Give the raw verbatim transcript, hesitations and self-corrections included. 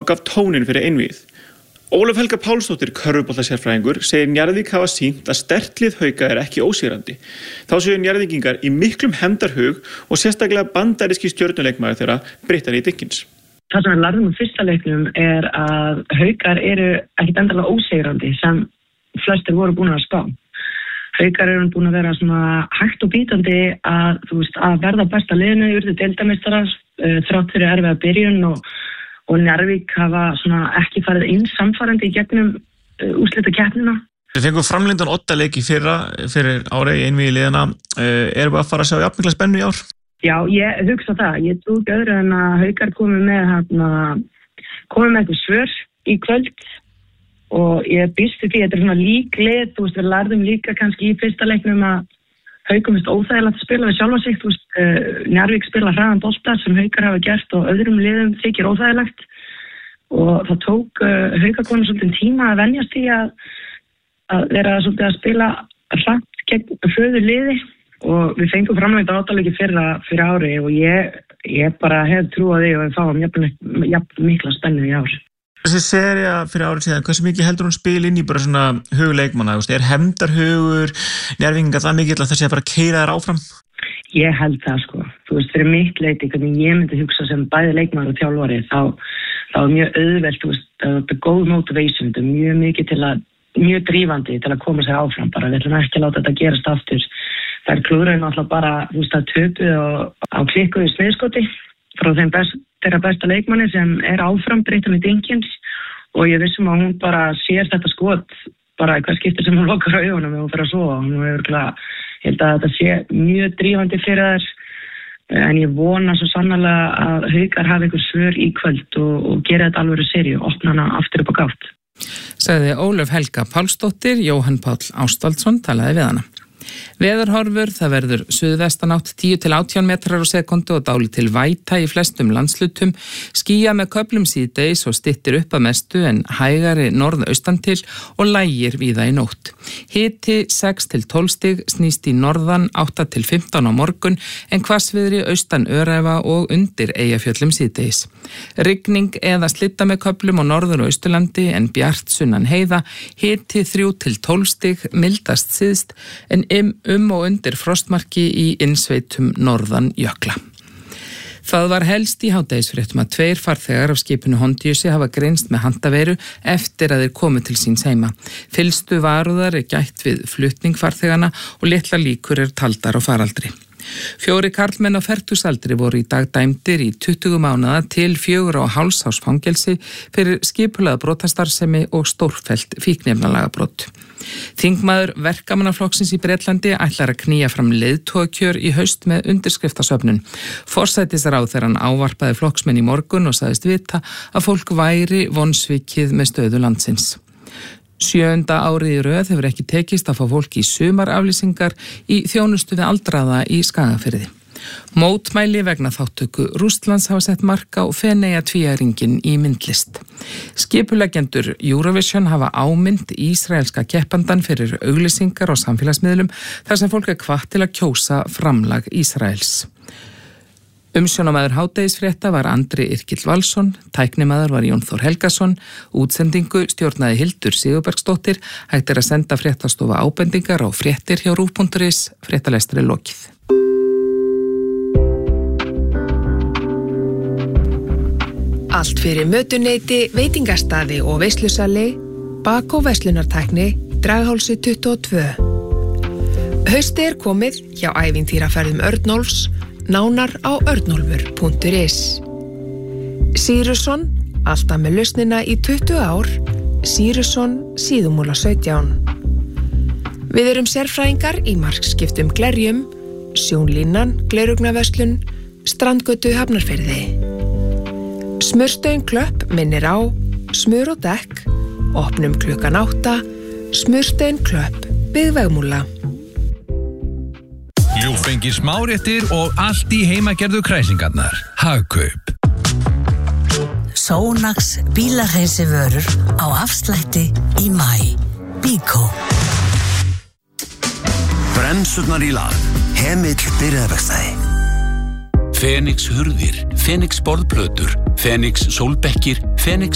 gaf tónin fyrir einvígið. Ólöf Helga Pálsdóttir, körfuboltasérfræðingur, segir Njarðvík hafa sýnt að sterkt lið Hauka er ekki ósigrandi. Þá séu Njarðvíkingar í miklum hefndarhug og sérstaklega bandaríski stjörnuleikmaður þeirra Brittany Dickens. Það sem við lærðum á fyrsta leiknum er að Haukar eru ekkit endilega ósigrandi sem flestir voru búin að spá. Haukar eru búin að vera svona hægt og bítandi að, þú veist, að verða besta liðinu, urðu deildarmeistarar, uh, þrátt fyrir erfiða byrjun og, og Njarðvík hafa svona ekki farið inn samfarandi í gegnum uh, úrslitakeppnina. Við fengum framlengdan oddaleik í fyrra fyrir árið í einvígi liðina. Uh, erum við að fara að sjá jafnmikla spennu í ár? Já, ég hugsa það. Ég trúi ekki öðru en að Haukar komið með, hérna, komið með eitthvað svör í kvöld. Og ég býst því að þetta er svona líklið, þú veist, við lærðum líka kannski í fyrsta leiknum að Haukum finnst óþægilegt að spila við sjálfa sig, þú veist, uh, Njarðvík spila hraðan bolta sem Haukar hafa gert og öðrum liðum þykir óþægilegt og það tók uh, Haukakonum svolítið tíma að venjast í að, að vera svolítið að spila hratt gegn föður liði og við fengum framlengd áttaleiki fyrir, fyrir ári og ég, ég bara hef trú á því og við fáum jafn, jafn mikla spennu í ár. Þessi sería fyrir árið síðan, hversu mikið heldur hún spil inn í bara svona hugleikmanna? Er hefndarhugur Njarðvíkinga það mikið að þessi að bara keyra þær áfram? Ég held það sko. Þú veist, fyrir mitt leiti, hvernig ég myndi hugsa sem bæði leikmaður og þjálfari, þá, þá er mjög auðvelt, þú veist, þetta er góð motivation, þetta er mjög mikið til að, mjög drífandi til að koma sér áfram bara. Við ætlum ekki að láta þetta gerast aftur. Það er klúðurinn alltaf bara, þú veist, að töpu og á klikkuðu sniðskoti frá þeim best, þeirra besta leikmanni sem er áfram Brittany Dickens og ég vissum að hún bara sér þetta skot bara hvað skiptir sem hún lokar á augunum og hún fyrir að sofa. Hún hefur glæð, ég held að þetta sé mjög drífandi fyrir þær en ég vona svo sannarlega að Haukar hafi einhver svör í kvöld og, og gera þetta alvöru seríu, opna hana aftur upp á gátt. Sagði Ólöf Helga Pálsdóttir, Jóhann Páll Ástvaldsson talaði við hana. Veðurhorfur, það verður suðvestanátt tíu til átján metrar á sekundu og dálítil væta í flestum landslutum, skýja með köflum síðdegis og styttir upp að mestu en hægari norðaustan til og lægir víða í nótt. Hiti sex til tólf stig snýst í norðan átta til fimmtán á morgun en hvassviðri austan Öræfa og undir Eyjafjöllum síðdegis. Rigning eða slitta með köflum á norður og austurlandi en bjart sunnan heiða, hiti þrjú til tólf stig mildast síðst en um og undir frostmarki í innsveitum norðan jökla. Það var helst í hádegisfréttum að tveir farþegar af skipinu Hondiusi hafa greinst með handaveiru eftir að þeir komu til síns heima. Fyllstu varúðar er gætt við flutning farþegana og litla líkur er taldar á faraldri. Fjóri karlmenn á fertugsaldri voru í dag dæmdir í tuttugu mánaða til fjögur og hálfs árs fangelsi fyrir skipulagða brotastarfsemi og stórfellt fíkniefnalagabrot. Þingmaður verkamannaflokksins í Bretlandi ætlar að knýja fram leiðtogakjör í haust með undirskriftasöfnun. Forsætisráðherrann ávarpaði flokksmenn í morgun og sagðist vita að fólk væri vonsvikið með stöðu landsins. Sjöunda árið í röð hefur ekki tekist að fá fólk í sumaraflýsingar í þjónustu við aldraða í Skagafirði. Mótmæli vegna þáttöku Rússlands hafa sett mark á Feneyjatvíæringinn í myndlist. Skipuleggjendur Eurovision hafa ámynd ísraelska keppandan fyrir auglýsingar á samfélagsmiðlum þar sem fólk er hvatt til að kjósa framlag Ísraels. Umsjónamaður hádegisfrétta var Andri Yrkill Valsson, tæknimaður var Jón Þór Helgason, útsendingu stjórnaði Hildur Sigurbergsdóttir, hægt er að senda fréttastofa ábendingar á fréttir hjá rúv punktur is, fréttalestri lokið. Allt fyrir mötuneyti, veitingastaði og veislusali, bak- og verslunartækni, Draghálsi tuttugu og tvö. Hausti er komið hjá ævintýraferðum Örnólfs, nánar á örnólfur punktur is. Sýrusson, alltaf með lausnina í tuttugu ár, Sýrusson, Síðumúla sautján. Við erum sérfræðingar í markskiptum glerjum, sjónlínan, glerugnaverslun, strandgötu Hafnarfirði. Smurrstöðin Klöpp minnir á smur og dekk, opnum klukkan átta, Smurrstöðin Klöpp, Byggvegmúla. Ljúffengi smáréttir og allt í heimagerðu kræsingarnar. Hagkaup. Sónax bílahreinsi-vörur á afslætti í maí. Bíkó. Bremsurnar í lag. Hemill byrjaðverkstæði. Fenix hurðir, Fenix borðplötur, Fenix sólbekkir, Fenix